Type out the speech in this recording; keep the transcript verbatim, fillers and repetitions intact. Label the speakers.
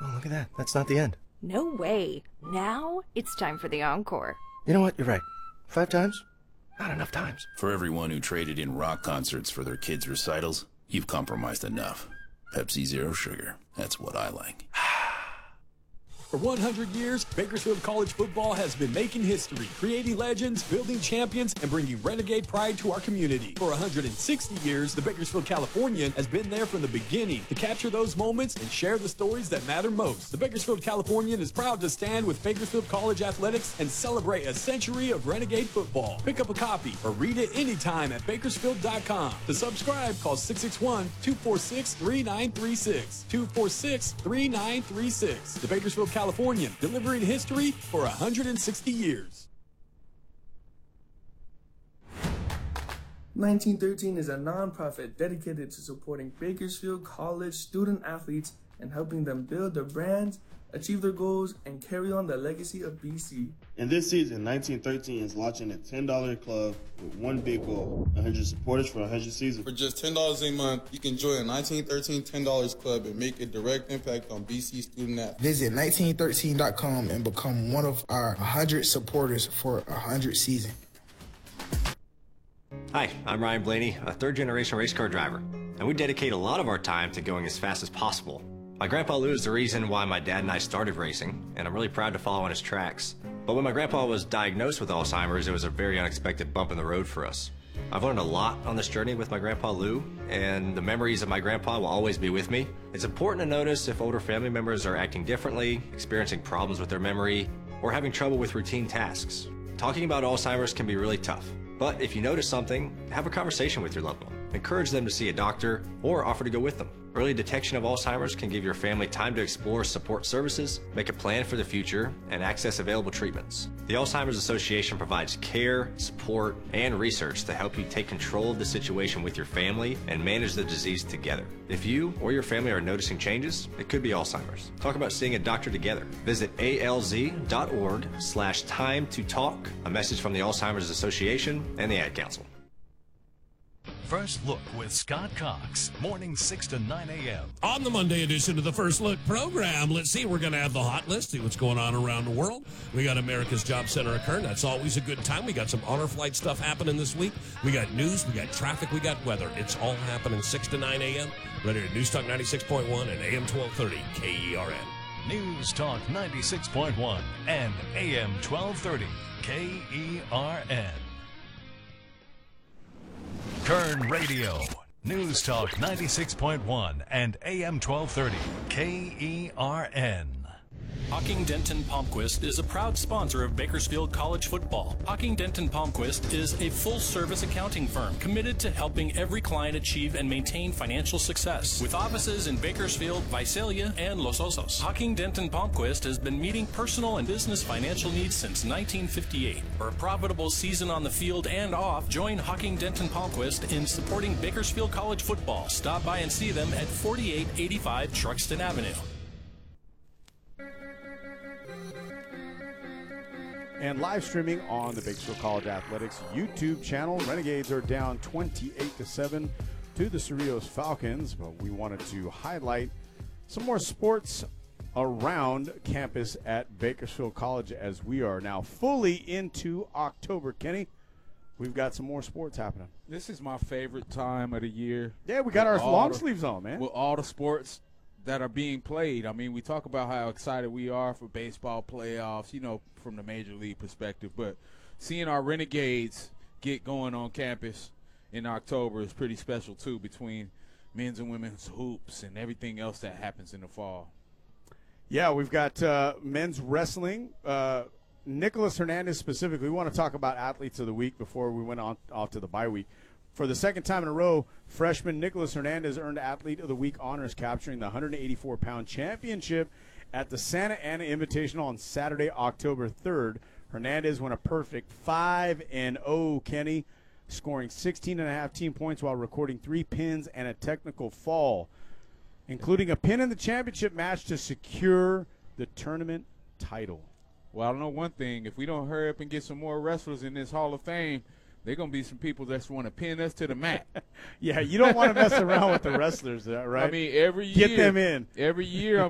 Speaker 1: Oh, look at that. That's not the end.
Speaker 2: No way. Now it's time for the encore.
Speaker 1: You know what? You're right. Five times? Not enough times.
Speaker 3: For everyone who traded in rock concerts for their kids' recitals, you've compromised enough. Pepsi Zero Sugar. That's what I like.
Speaker 4: For one hundred years, Bakersfield College football has been making history, creating legends, building champions, and bringing Renegade pride to our community. For one hundred sixty years, the Bakersfield Californian has been there from the beginning to capture those moments and share the stories that matter most. The Bakersfield Californian is proud to stand with Bakersfield College Athletics and celebrate a century of Renegade football. Pick up a copy or read it anytime at bakersfield dot com. To subscribe, call six six one, two four six, three nine three six, two four six, three nine three six. The Bakersfield Californian Californian, delivering history for one hundred sixty years.
Speaker 5: nineteen thirteen is a nonprofit dedicated to supporting Bakersfield College student athletes and helping them build their brands, achieve their goals, and carry on the legacy of B C.
Speaker 6: And this season, nineteen thirteen is launching a ten dollar club with one big goal, one hundred supporters for one hundred seasons.
Speaker 7: For just ten dollars a month, you can join a nineteen thirteen ten dollars club and make a direct impact on B C student athletes.
Speaker 8: Visit nineteen thirteen dot com and become one of our one hundred supporters for one hundred season.
Speaker 9: Hi, I'm Ryan Blaney, a third-generation race car driver, and we dedicate a lot of our time to going as fast as possible. My grandpa Lou is the reason why my dad and I started racing, and I'm really proud to follow in his tracks. But when my grandpa was diagnosed with Alzheimer's, it was a very unexpected bump in the road for us. I've learned a lot on this journey with my grandpa Lou, and the memories of my grandpa will always be with me. It's important to notice if older family members are acting differently, experiencing problems with their memory, or having trouble with routine tasks. Talking about Alzheimer's can be really tough, but if you notice something, have a conversation with your loved one. Encourage them to see a doctor or offer to go with them. Early detection of Alzheimer's can give your family time to explore support services, make a plan for the future, and access available treatments. The Alzheimer's Association provides care, support, and research to help you take control of the situation with your family and manage the disease together. If you or your family are noticing changes, it could be Alzheimer's. Talk about seeing a doctor together. Visit A L Z dot org slash time to talk. A message from the Alzheimer's Association and the Ad Council.
Speaker 10: First Look with Scott Cox, morning six to nine a m
Speaker 11: On the Monday edition of the First Look program, let's see, we're going to have the hot list, see what's going on around the world. We got America's Job Center occurring. That's always a good time. We got some honor flight stuff happening this week. We got news, we got traffic, we got weather. It's all happening six to nine a m Right here at News Talk ninety-six point one and A M twelve thirty K E R N.
Speaker 10: News Talk ninety-six point one and A M twelve thirty K E R N. Kern Radio, News Talk ninety-six point one and A M twelve thirty K E R N.
Speaker 12: Hocking Denton Palmquist is a proud sponsor of Bakersfield College football. Hocking Denton Palmquist is a full-service accounting firm committed to helping every client achieve and maintain financial success. With offices in Bakersfield, Visalia, and Los Osos, Hocking Denton Palmquist has been meeting personal and business financial needs since nineteen fifty-eight. For a profitable season on the field and off, join Hocking Denton Palmquist in supporting Bakersfield College football. Stop by and see them at forty-eight eighty-five Truxton Avenue.
Speaker 13: And live streaming on the Bakersfield College Athletics YouTube channel. Renegades are down twenty-eight to seven to the Cerritos Falcons, but we wanted to highlight some more sports around campus at Bakersfield College as we are now fully into October. Kenny, we've got some more sports happening.
Speaker 14: This is my favorite time of the year.
Speaker 13: Yeah, we got our
Speaker 14: All
Speaker 13: long
Speaker 14: the-
Speaker 13: sleeves on, man.
Speaker 14: With all the sports that are being played. I mean, we talk about how excited we are for baseball playoffs, you know, from the major league perspective, but seeing our Renegades get going on campus in October is pretty special too, between men's and women's hoops and everything else that happens in the fall.
Speaker 13: Yeah, we've got uh, men's wrestling. Uh, Nicholas Hernandez specifically. We want to talk about athletes of the week before we went on off to the bye week. For the second time in a row, freshman Nicholas Hernandez earned Athlete of the Week honors, capturing the one eighty-four pound championship at the Santa Ana Invitational on Saturday, October third. Hernandez went a perfect five and oh, Kenny, scoring sixteen and a half team points while recording three pins and a technical fall, including a pin in the championship match to secure the tournament title.
Speaker 14: Well, I know one thing. If we don't hurry up and get some more wrestlers in this Hall of Fame, they're going to be some people that want to pin us to the mat.
Speaker 13: Yeah, you don't want to mess around with the wrestlers, right?
Speaker 14: I mean, every year.
Speaker 13: Get them in.
Speaker 14: Every year I'm